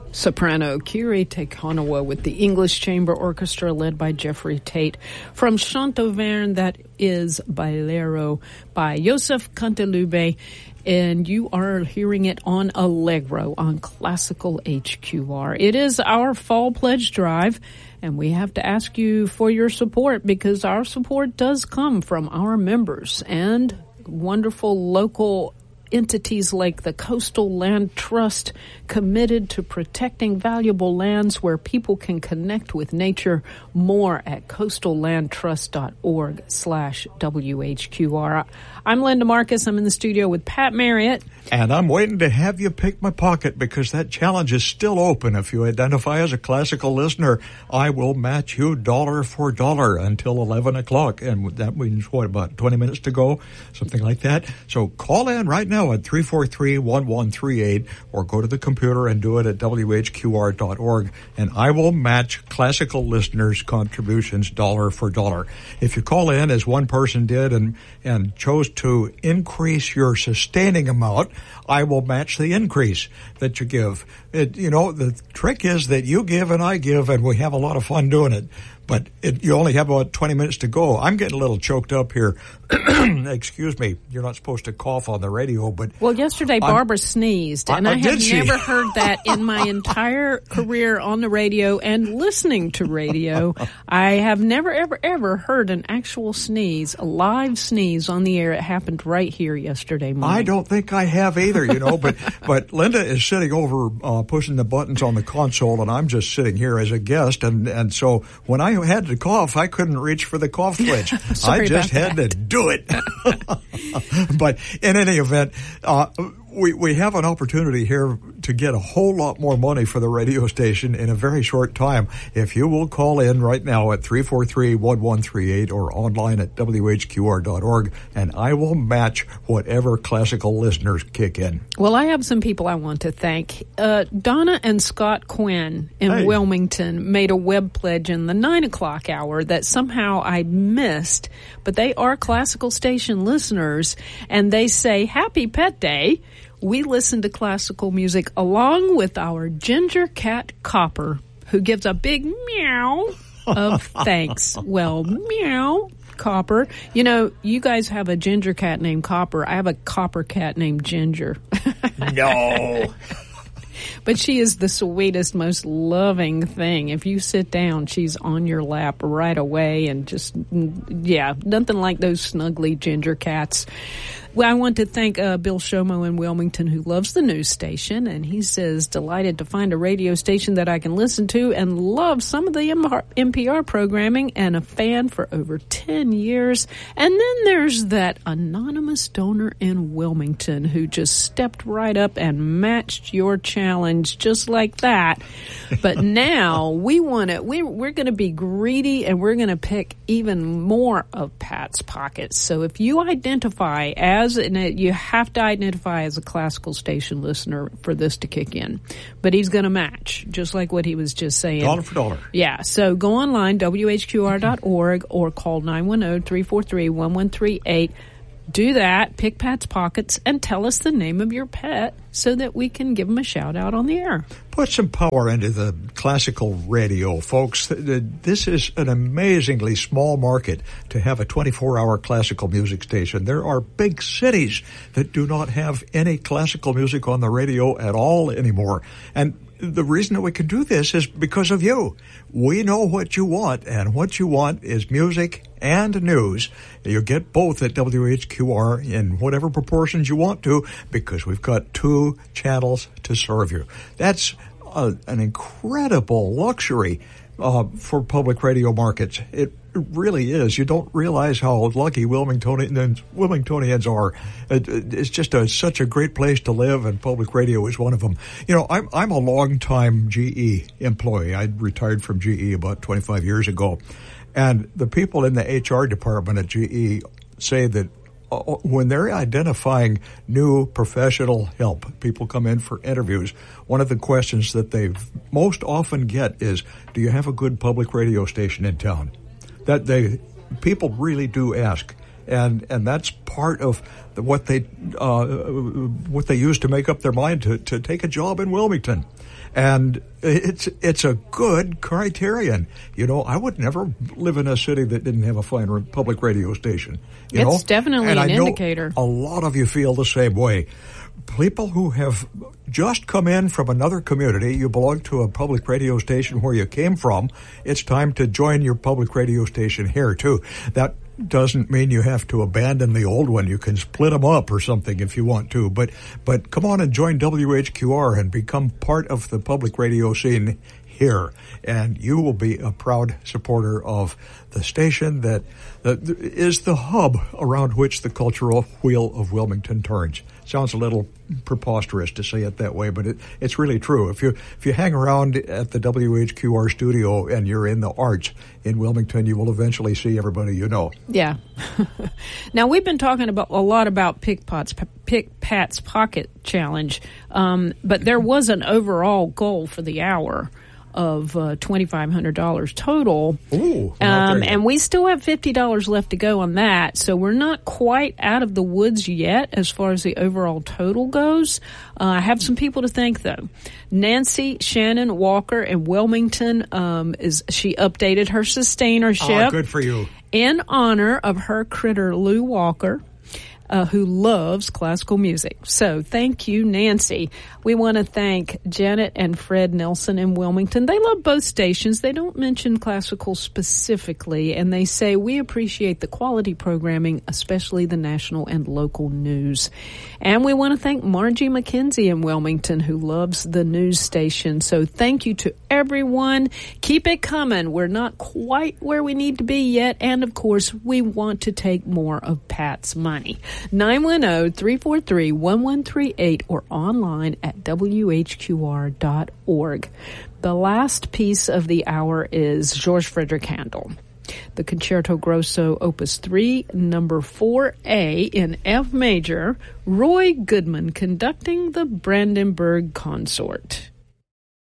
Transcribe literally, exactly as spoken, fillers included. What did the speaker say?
Soprano Kiri Tekanawa with the English Chamber Orchestra led by Jeffrey Tate. From Chantoverne, that is Bailero by Joseph Cantelube. And you are hearing it on Allegro on Classical H Q R. It is our Fall Pledge Drive, and we have to ask you for your support because our support does come from our members and wonderful local entities like the Coastal Land Trust, committed to protecting valuable lands where people can connect with nature. More at coastallandtrust.org slash WHQR. I'm Linda Marcus. I'm in the studio with Pat Marriott. And I'm waiting to have you pick my pocket because that challenge is still open. If you identify as a classical listener, I will match you dollar for dollar until eleven o'clock. And that means, what, about twenty minutes to go? Something like that. So call in right now at three four three, one one three eight or go to the computer and do it at W H Q R dot org. And I will match classical listeners' contributions dollar for dollar. If you call in, as one person did, and, and chose to increase your sustaining amount, I will match the increase that you give. It, you know, the trick is that you give and I give, and we have a lot of fun doing it. But it, you only have about twenty minutes to go. I'm getting a little choked up here. Excuse me. You're not supposed to cough on the radio, but... Well, yesterday Barbara I'm, sneezed, and I, I, I have never heard that in my entire career on the radio and listening to radio. I have never, ever, ever heard an actual sneeze, a live sneeze on the air. It happened right here yesterday morning. I don't think I have either, you know, but, but Linda is sitting over uh, pushing the buttons on the console, and I'm just sitting here as a guest, and, and so when I had to cough, I couldn't reach for the cough switch. I just had that. to do it. But in any event, uh, we, we have an opportunity here to get a whole lot more money for the radio station in a very short time. If you will call in right now at three four three, one one three eight or online at W H Q R dot org, and I will match whatever classical listeners kick in. Well, I have some people I want to thank. Uh, Donna and Scott Quinn in hey. Wilmington made a web pledge in the nine o'clock hour that somehow I missed, but they are classical station listeners, and they say, Happy Pet Day. We listen to classical music along with our ginger cat Copper, who gives a big meow of thanks. Well, meow, Copper. You know, you guys have a ginger cat named Copper. I have a copper cat named Ginger. No. But she is the sweetest, most loving thing. If you sit down, she's on your lap right away, and just, yeah, nothing like those snuggly ginger cats. Well, I want to thank uh, Bill Shomo in Wilmington, who loves the news station, and he says, delighted to find a radio station that I can listen to and love some of the M P R programming, and a fan for over ten years. And then there's that anonymous donor in Wilmington who just stepped right up and matched your challenge just like that. But now we want to, we, we're going to be greedy, and we're going to pick even more of Pat's pockets. So if you identify as And you have to identify as a classical station listener for this to kick in. But he's going to match, just like what he was just saying. Dollar for dollar. Yeah. So go online, W H Q R dot org, or call nine one zero, three four three, one one three eight. Do that, pick Pat's pockets, and tell us the name of your pet so that we can give him a shout-out on the air. Put some power into the classical radio, folks. This is an amazingly small market to have a twenty-four hour classical music station. There are big cities that do not have any classical music on the radio at all anymore. And the reason that we can do this is because of you. We know what you want, and what you want is music and news. You get both at W H Q R in whatever proportions you want to, because we've got two channels to serve you. That's a, an incredible luxury uh, for public radio markets. It really is. You don't realize how lucky Wilmingtonians, Wilmingtonians are. It, it's just a, such a great place to live, and public radio is one of them. You know, I'm, I'm a long-time G E employee. I retired from G E about twenty-five years ago. And the people in the H R department at G E say that uh, when they're identifying new professional help, people come in for interviews, one of the questions that they most often get is, do you have a good public radio station in town? That they, people really do ask. and and that's part of the, what they uh, what they use to make up their mind to, to take a job in Wilmington. And it's it's a good criterion. You know, I would never live in a city that didn't have a fine public radio station. You it's know? definitely and an I know indicator. A lot of you feel the same way. People who have just come in from another community, you belong to a public radio station where you came from, it's time to join your public radio station here, too. That doesn't mean you have to abandon the old one. You can split them up or something if you want to. But but come on and join W H Q R and become part of the public radio scene here, and you will be a proud supporter of the station that, that is the hub around which the cultural wheel of Wilmington turns. Sounds a little preposterous to say it that way, but it, it's really true. If you if you hang around at the W H Q R studio and you're in the arts in Wilmington, you will eventually see everybody you know. Yeah. Now, we've been talking about a lot about Pick, Pot's, Pick Pat's Pocket Challenge, um, but there was an overall goal for the hour of uh, twenty-five hundred dollars total. Ooh, um, and we still have fifty dollars left to go on that, so we're not quite out of the woods yet as far as the overall total goes. Uh, I have some people to thank, though. Nancy Shannon Walker in Wilmington, um, is she updated her sustainership. Oh, good for you. In honor of her critter, Lou Walker, Uh, who loves classical music. So thank you, Nancy. We want to thank Janet and Fred Nelson in Wilmington. They love both stations. They don't mention classical specifically, and they say, we appreciate the quality programming, especially the national and local news. And we want to thank Margie McKenzie in Wilmington, who loves the news station. So thank you to everyone. Keep it coming. We're not quite where we need to be yet, and of course, we want to take more of Pat's money. nine one zero, three four three, one one three eight or online at W H Q R dot org. The last piece of the hour is George Frederick Handel, the Concerto Grosso Opus three, number four A in F major, Roy Goodman conducting the Brandenburg Consort.